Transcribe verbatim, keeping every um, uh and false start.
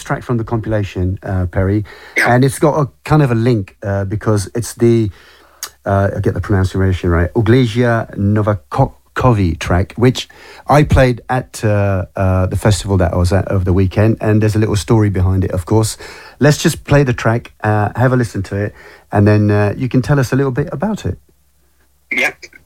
track from the compilation, uh, Perry, yeah. and it's got a kind of a link uh, because it's the, uh, I get the pronunciation right, Uglesia Novakovi track, which I played at uh, uh, the festival that I was at over the weekend, and there's a little story behind it, of course. Let's just play the track, uh, have a listen to it, and then uh, you can tell us a little bit about it. Yeah.